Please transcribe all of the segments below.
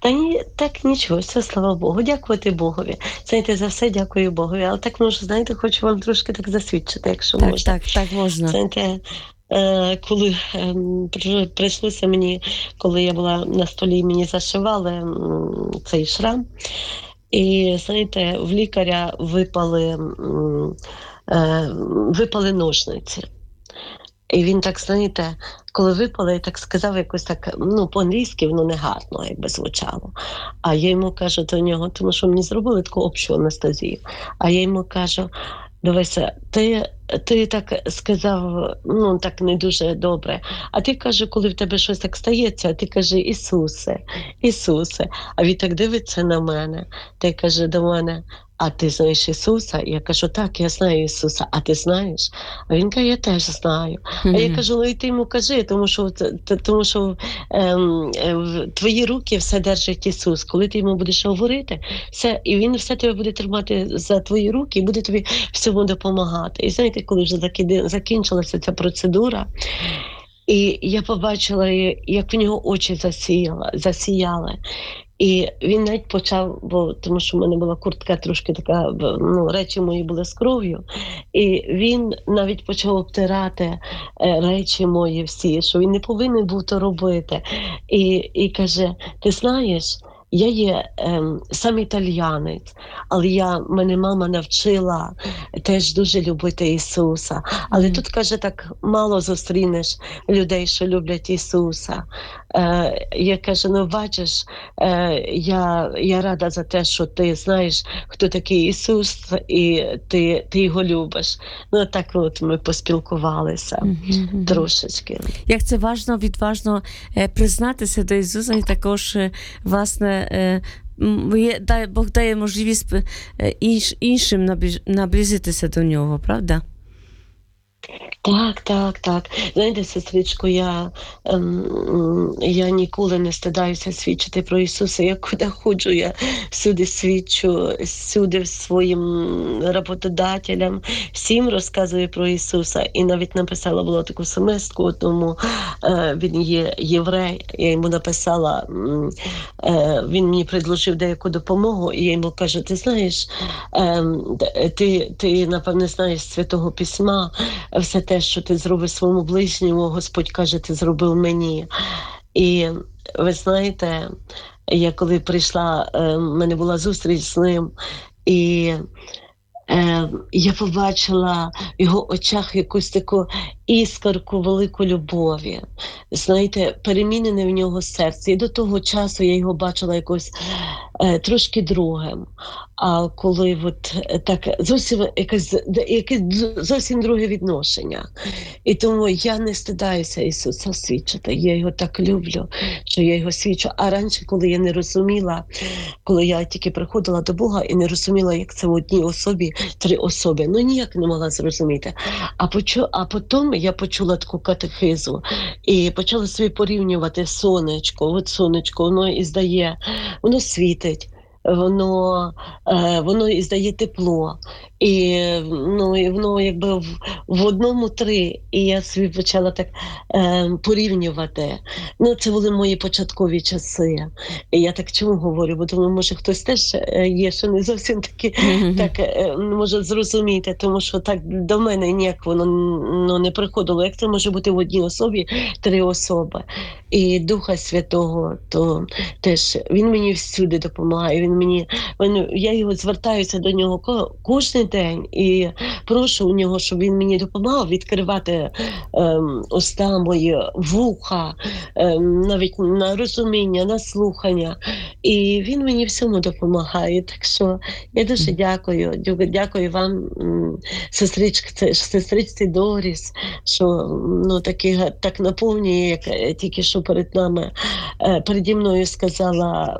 Та ні, так нічого, все, слава Богу, дякувати Богові. Знаєте, за все дякую Богові. Але так можу, знаєте, хочу вам трошки так засвідчити, якщо Так, можна. так, так можна. Знаєте, коли прийшлося мені, коли я була на столі, мені зашивали цей шрам, і знаєте, в лікаря випали ножниці. І він так, знаєте, коли випали, так сказав якось так, ну, по-англійськи воно негарно якби звучало. А я йому кажу до нього, тому що мені зробили таку общу анестезію. А я йому кажу: дивися, ти так сказав, ну, так не дуже добре. А ти, каже, коли в тебе щось так стається, ти каже: Ісусе, Ісусе. А він так дивиться на мене, та й каже до мене: а ти знаєш Ісуса? Я кажу: так, я знаю Ісуса. А ти знаєш? А він каже: я теж знаю. А я кажу: ну і ти йому кажи, тому що в твої руки все держить Ісус. Коли ти йому будеш говорити, все, і він все тебе буде тримати за твої руки і буде тобі всьому допомагати. І знаєте, коли вже закінчилася ця процедура, і я побачила, як в нього очі засіяли. І він навіть почав, тому що в мене була куртка трошки така, ну, речі мої були з кров'ю, і він навіть почав обтирати речі мої всі, що він не повинен був то робити. І каже: ти знаєш, я є сам італіянець, але мене мама навчила теж дуже любити Ісуса. Але тут, каже, так мало зустрінеш людей, що люблять Ісуса. Я кажу: ну бачиш, я рада за те, що ти знаєш, хто такий Ісус, і ти його любиш. Ну так от ми поспілкувалися трошечки. Як це важно, відважно признатися до Ісуса і також, власне, Бог дає можливість іншим наблизитися до Нього, правда? Так. Знаєте, сестричко, я ніколи не стидаюся свідчити про Ісуса. Я куди ходжу, я всюди свідчу, всюди своїм роботодателям, всім розказую про Ісуса. І навіть написала була таку смс-ку одному, він є єврей, я йому написала, він мені предложив деяку допомогу, і я йому кажу: ти знаєш, ти напевне знаєш з Святого Письма, все те, що ти зробив своєму ближньому, Господь каже, ти зробив мені. І ви знаєте, я коли прийшла, в мене була зустріч з ним, і я побачила в його очах якусь таку іскорку велику любові. Знаєте, перемінене в нього серце. І до того часу я його бачила якось трошки другим. А коли так зовсім якесь зовсім друге відношення. І тому я не стидаюся Ісуса свідчити. Я його так люблю, що я його свідчу. А раніше, коли я не розуміла, коли я тільки приходила до Бога і не розуміла, як це в одній особі 3 особи, ну ніяк не могла зрозуміти. А потім я почула таку катехизу і почала собі порівнювати сонечко. От сонечко, воно іздає, воно світить. Воно іздає тепло, і воно якби в одному 3. І я собі почала так порівнювати. Ну, це були мої початкові часи. І я так чому говорю? Бо думаю, може хтось теж є, що не зовсім таки так може зрозуміти, тому що так до мене ніяк воно не приходило. Як це може бути в одній особі 3 особи? І Духа Святого, то теж він мені всюди допомагає. Я його звертаюся до нього кожен день і прошу у нього, щоб він мені допомагав відкривати уста мої, вуха, навіть на розуміння, на слухання. І він мені всьому допомагає. Так що я дуже дякую вам, сестричці Доріс, що так наповнює, як тільки що переді мною сказала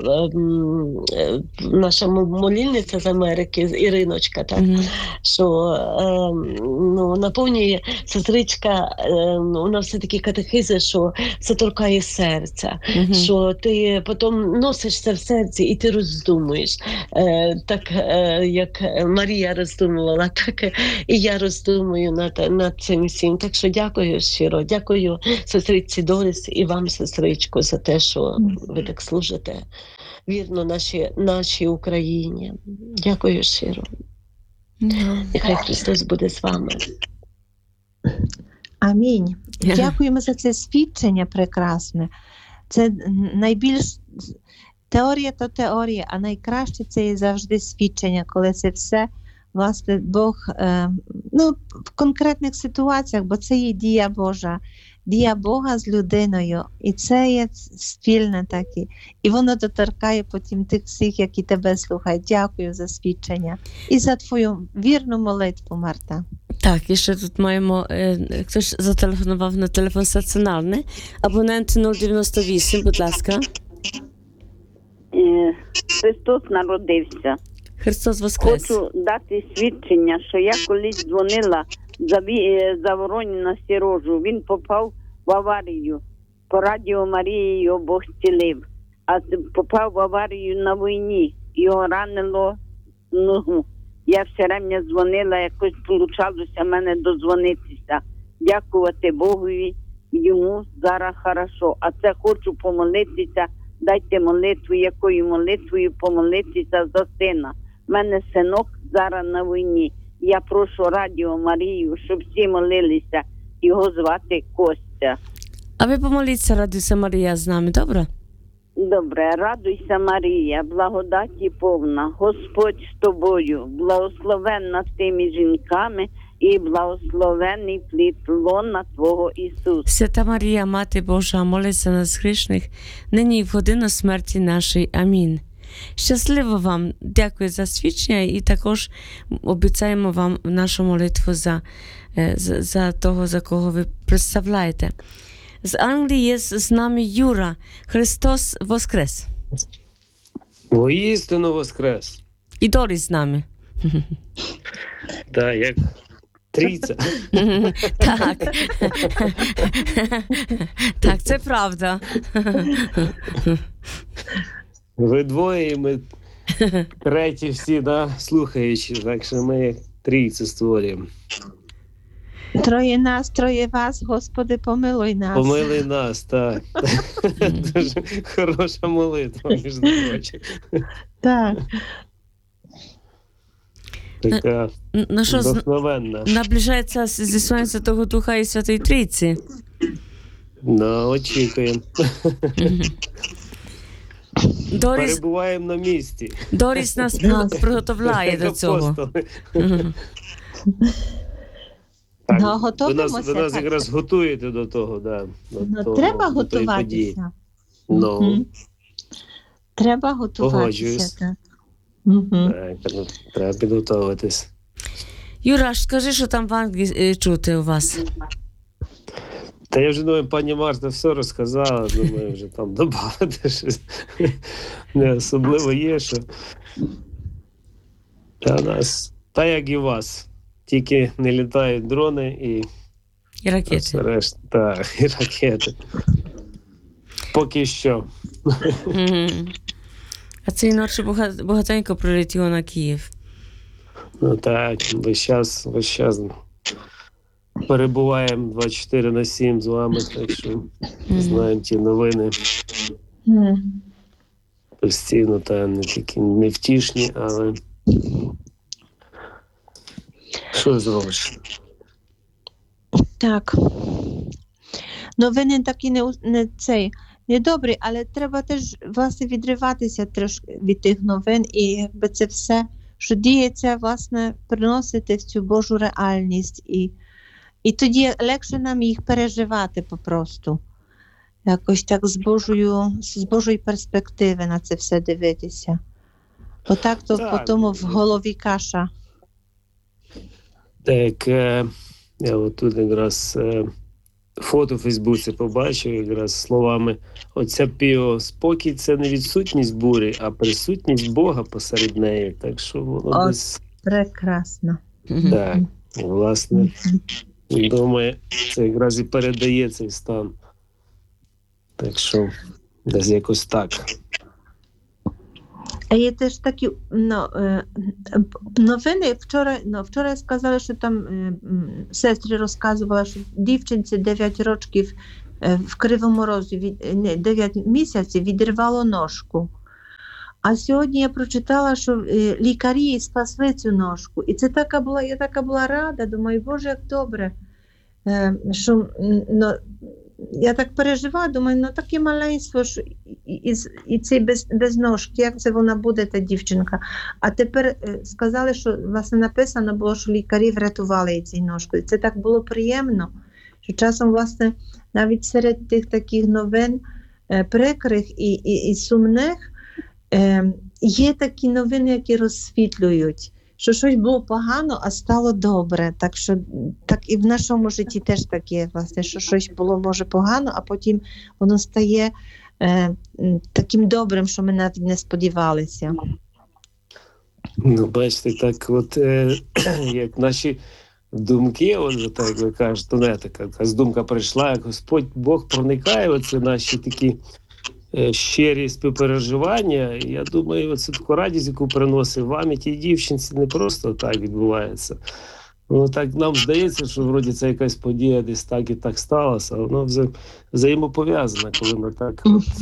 наша молільниця з Америки, Іриночка, так, що наповнює сестричка, вона все такі катехизи, що це торкає серця, що ти потім носиш це в серці і ти роздумуєш. Так, як Марія роздумувала, так і я роздумую над цим всім. Так що дякую щиро, дякую сестриці Дорис і вам, сестричко, за те, що ви так служите. вірно нашій Україні. Дякую щиро. Нехай Христос буде з вами. Амінь. Дякуємо за це свідчення прекрасне. Це найбільш теорія то теорія, а найкраще це є завжди свідчення, коли це все, власне, Бог, в конкретних ситуаціях, бо це є дія Божа, дія Бога з людиною, і це є спільне таке. І воно доторкає потім тих всіх, які тебе слухають. Дякую за свідчення і за твою вірну молитву, Марта. Так, і ще тут маємо, хтось зателефонував на телефон стаціонарний. Абонент 098, будь ласка. Христос народився. Христос воскрес. Хочу дати свідчення, що я колись дзвонила за Вороні на Сірожу. Він попав в аварію. По радіо Марії його Бог зцілив. А попав в аварію на війні. Його ранило ногу. Я все время дзвонила, якось получалося мене додзвонитися. Дякувати Богові, йому зараз хорошо. А це хочу помолитися. Дайте молитву, якою молитвою помолитися за сина. У мене синок зараз на війні. Я прошу Радіо Марію, щоб всі молилися. Його звати Костя. А ви помоліться, радуйся Марія з нами, добре? Добре, радуйся, Марія, благодаті повна, Господь з тобою, благословенна тими жінками і благословений плід лона Твого Ісус. Свята Марія, Мати Божа, молись за нас грішних, нині і в годину смерті нашої. Амінь. Щасливо вам, дякую за свідчення і також обіцяємо вам нашу молитву за того, за кого ви представляєте. З Англії є з нами Юра. Христос воскрес. Воістину воскрес. І Доріс з нами. Так, як трійця. Так. Так, це правда. Ви двоє, і ми треті всі, да, слухаючи. Так що ми як трійцю створюємо. Троє нас, троє вас, Господи, помилуй нас. Помилуй нас, так. Дуже хороша молитва, між прочим. Так. Така Ну що, вдохновенна. наближається зіслання Святого Духа і Святої Трійці. Ну, очікуємо. Перебуваємо на місці. Доріс нас приготовляє до цього. Апостоли. Ну, Так, готуємося. ви нас так. якраз готуєте до того, да, Ну, того, треба до тої події. готуватися. Ну, Мгм. Треба готуватися. Погоджуюсь. Так. Мгм. так, ну, треба підготовитись. Юра, скажи, що там в Англії чути у вас? Та я вже думаю, пані Марта все розказала, думаю, вже там додати щось не особливо є, що та нас, та як і у вас, тільки не літають дрони і І ракети. все решта, так, і ракети. Поки що. Мгм. А цієї ночі багатенько прилетіло на Київ. Ну так, весь час перебуваємо 24/7 з вами, так що знаємо ті новини Мгм. постійно, та не такі невтішні, але що зробиш? Так. Новини такі не добрі, але треба теж власне відриватися трошки від тих новин і якби це все, що діється, власне, приносити в цю Божу реальність. І тоді легше нам їх переживати попросту. Якось так з Божої перспективи на це все дивитися. Бо так то Так. потім в голові каша. Так, я отут якраз фото в Фейсбуці побачив, якраз словами «Оця піо спокій – це не відсутність бурі, а присутність Бога посеред неї». Так що воно От. десь, Прекрасно. так, власне, думаю, це якраз і передає цей стан. Так що десь якось так. А є теж такі новини. Вчора сказали, що там сестри розказували, що дівчинці 9 років в Кривому Розі, 9 місяців відірвало ножку. А сьогодні я прочитала, що лікарі спасли цю ножку. І це я така була рада, думаю, Боже, як добре. Що, я так переживаю, думаю, таке маленьство, що і цей без ножки, як це вона буде, та дівчинка. А тепер сказали, що, власне, написано було, що лікарі врятували їй цю ножку. І це так було приємно, що часом, власне, навіть серед тих таких новин прикрих і сумних, є такі новини, які розсвітлюють, що щось було погано, а стало добре. Так що так і в нашому житті теж таке, власне, що щось було, може, погано, а потім воно стає таким добрим, що ми навіть не сподівалися. Ну, бачите, так от, як наші думки, от так як ви кажете, то не така якась думка прийшла, як Господь Бог проникає, оце наші такі щирі співпереживання. І я думаю, оце таку радість, яку приносить вам і тій дівчинці, не просто так відбувається. Ну, так нам здається, що вроді це якась подія десь так і так сталося, а воно взаємопов'язане, коли ми так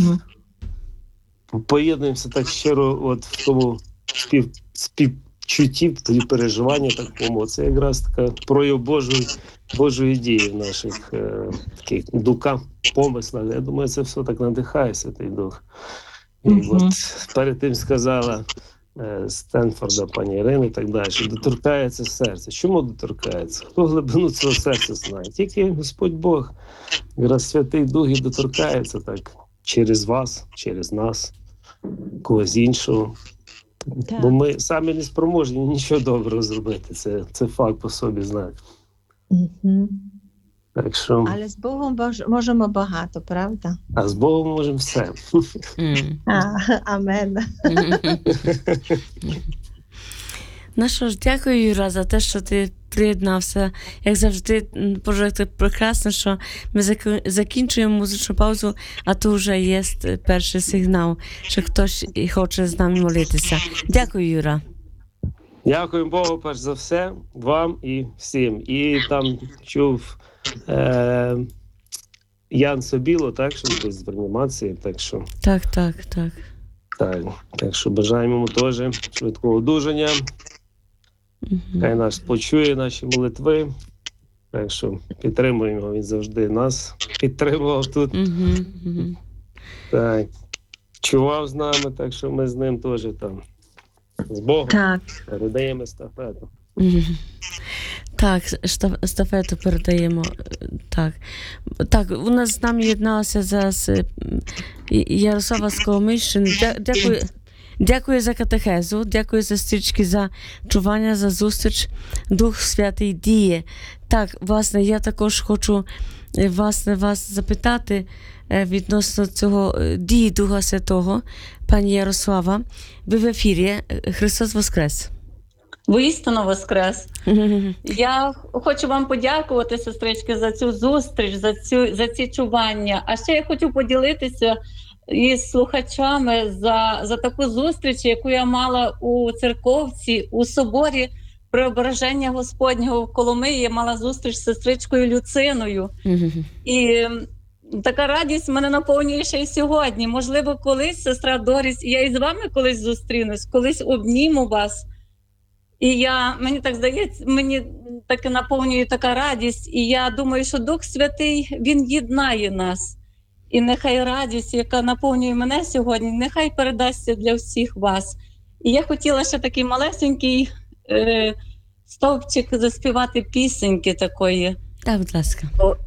поєднуємося так щиро от в тому співчутті, в переживанні такому. Це якраз така прояв Божої дії в наших таких думках, помислах. Я думаю, це все так надихає Святий Дух. І от перед тим сказала Стенфорда пані Ірина і так далі, що доторкається серце. Чому доторкається? Хто глибину цього серця знає? Тільки Господь Бог, якраз Святий Дух і доторкається так через вас, через нас, когось іншого. Так. Бо ми самі не спроможні нічого доброго зробити. Це факт по собі знає. Так що... Але з Богом можемо багато, правда? А з Богом можемо все. Амен. Ну що ж, дякую, Юра, за те, що ти приєднався. Як завжди, Боже, як це прекрасно, що ми закінчуємо музичну паузу, а то вже є перший сигнал, що хтось хоче з нами молитися. Дякую, Юра. Дякую Богу, перш за все, вам і всім. І там чув Ян Собіло, так, що десь в реанімації, так що... Так. Так що бажаємо йому теж швидкого одужання. Хай нас почує наші молитви. Так що підтримуємо його, він завжди нас підтримував тут. Так. Чував з нами, так що ми з ним теж там. З Богом. Так. Передаємо естафету. Так, естафету передаємо. Так, у нас з нами єдналася зараз Ярослава з Коломийщини. Дякую за катехезу, дякую за стрічки, за чування, за зустріч. Дух Святий діє. Так, власне, я також хочу вас запитати відносно цього дії Духа Святого. Пані Ярослава, ви в ефірі. Христос Воскрес! Воістину Воскрес! Я хочу вам подякувати, сестрички, за цю зустріч, за ці чування. А ще я хочу поділитися із слухачами за таку зустріч, яку я мала у церковці, у соборі Преображення Господнього в Коломиї. Я мала зустріч з сестричкою Люциною. І така радість мене наповнює ще й сьогодні. Можливо, колись, сестра Доріс, я і з вами колись зустрінусь, колись обніму вас. І мені так здається, мені таке наповнює така радість. І я думаю, що Дух Святий, Він єднає нас. І нехай радість, яка наповнює мене сьогодні, нехай передасться для всіх вас. І я хотіла ще такий малесенький стовпчик заспівати пісеньки такої. Так, будь ласка.